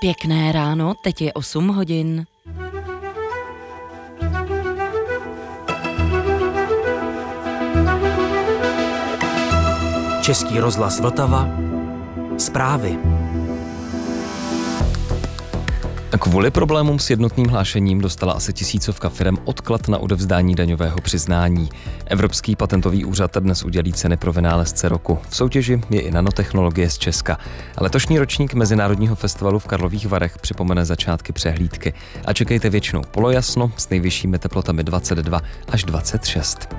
Pěkné ráno, teď je 8 hodin. Český rozhlas Vltava. Zprávy. Kvůli problémům s jednotným hlášením dostala asi 1000 firem odklad na odevzdání daňového přiznání. Evropský patentový úřad dnes udělí ceny pro vynálezce roku. V soutěži je i nanotechnologie z Česka. Letošní ročník Mezinárodního festivalu v Karlových Varech připomene začátky přehlídky. A čekejte většinou polojasno s nejvyššími teplotami 22 až 26.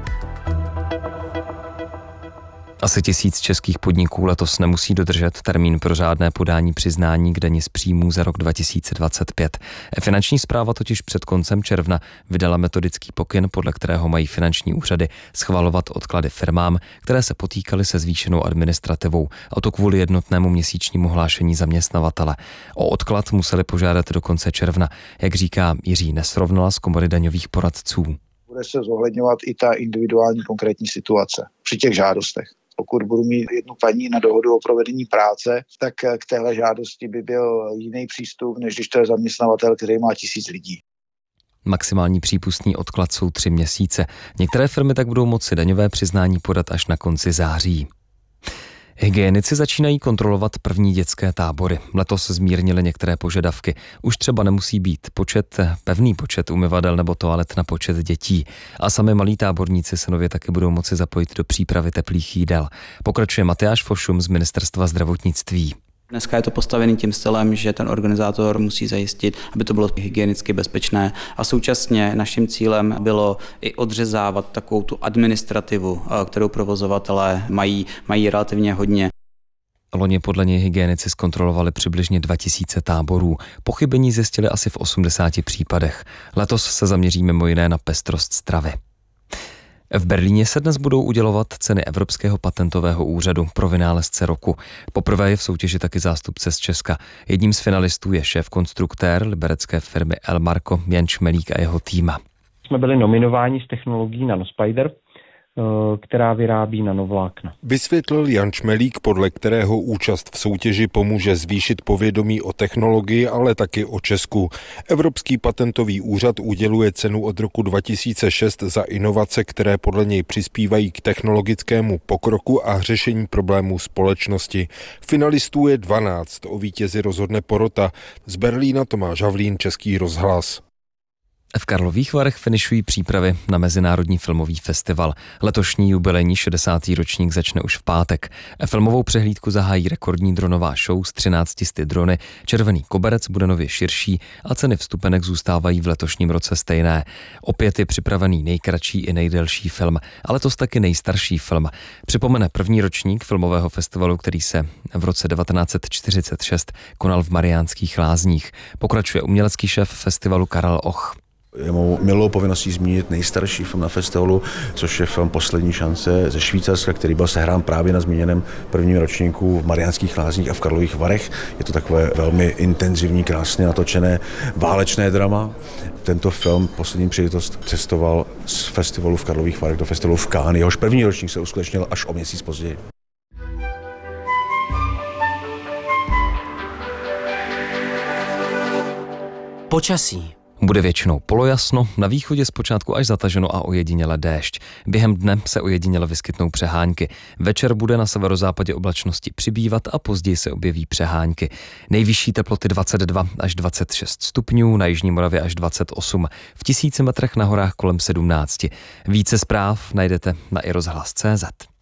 Asi 1000 českých podniků letos nemusí dodržet termín pro řádné podání přiznání k dani z příjmů za rok 2025. Finanční správa totiž před koncem června vydala metodický pokyn, podle kterého mají finanční úřady schvalovat odklady firmám, které se potýkaly se zvýšenou administrativou, a to kvůli jednotnému měsíčnímu hlášení zaměstnavatele. O odklad museli požádat do konce června, jak říká Jiří Nesrovnala z Komory daňových poradců. Bude se zohledňovat i ta individuální konkrétní situace při těch žádostech. Pokud budu mít jednu paní na dohodu o provedení práce, tak k téhle žádosti by byl jiný přístup, než když to je zaměstnavatel, který má 1000 lidí. Maximální přípustný odklad jsou 3 měsíce. Některé firmy tak budou moci daňové přiznání podat až na konci září. Hygienici začínají kontrolovat první dětské tábory. Letos zmírnili některé požadavky. Už třeba nemusí být pevný počet umyvadel nebo toalet na počet dětí. A sami malí táborníci se nově taky budou moci zapojit do přípravy teplých jídel. Pokračuje Matyáš Fošum z Ministerstva zdravotnictví. Dneska je to postavený tím stylem, že ten organizátor musí zajistit, aby to bylo hygienicky bezpečné, a současně naším cílem bylo i odřezávat takovou tu administrativu, kterou provozovatelé mají relativně hodně. Loni podle něj hygienici zkontrolovali přibližně 2000 táborů. Pochybení zjistili asi v 80 případech. Letos se zaměří mimo jiné na pestrost stravy. V Berlíně se dnes budou udělovat ceny Evropského patentového úřadu pro vynálezce roku. Poprvé je v soutěži taky zástupce z Česka. Jedním z finalistů je šéf-konstruktér liberecké firmy Elmarco Jan Čmelík a jeho tým. Jsme byli nominováni s technologií Nanospider, která vyrábí nanovlákna. Vysvětlil Jan Čmelík, podle kterého účast v soutěži pomůže zvýšit povědomí o technologii, ale taky o Česku. Evropský patentový úřad uděluje cenu od roku 2006 za inovace, které podle něj přispívají k technologickému pokroku a řešení problémů společnosti. Finalistů je 12, o vítězi rozhodne porota. Z Berlína Tomáš Havlín, Český rozhlas. V Karlových Varech finišují přípravy na Mezinárodní filmový festival. Letošní jubilejní 60. ročník začne už v pátek. Filmovou přehlídku zahájí rekordní dronová show s 13 drony. Červený koberec bude nově širší a ceny vstupenek zůstávají v letošním roce stejné. Opět je připravený nejkratší i nejdelší film, ale to taky nejstarší film. Připomene první ročník filmového festivalu, který se v roce 1946 konal v Mariánských Lázních. Pokračuje umělecký šéf festivalu Karel Och. Je mou milou povinností zmínit nejstarší film na festivalu, což je film Poslední šance ze Švýcarska, který byl sehrán právě na zmíněném prvním ročníku v Mariánských Lázních a v Karlových Varech. Je to takové velmi intenzivní, krásně natočené válečné drama. Tento film poslední příležitost cestoval z festivalu v Karlových Varech do festivalu v Cannes. Jehož první ročník se uskutečnil až o měsíc později. Počasí. Bude většinou polojasno, na východě zpočátku až zataženo a ojediněle déšť. Během dne se ojediněle vyskytnou přehánky. Večer bude na severozápadě oblačnosti přibývat a později se objeví přehánky. Nejvyšší teploty 22 až 26 stupňů, na jižní Moravě až 28, v 1000 metrech na horách kolem 17. Více zpráv najdete na iRozhlas.cz.